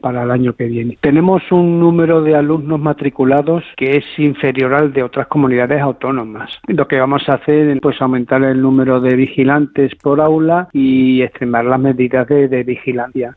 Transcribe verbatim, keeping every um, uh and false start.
para el año que viene. Tenemos un número de alumnos matriculados que es inferior al de otras comunidades autónomas. Lo que vamos a hacer es pues, aumentar el número de vigilantes por aula y extremar las medidas de, de vigilancia.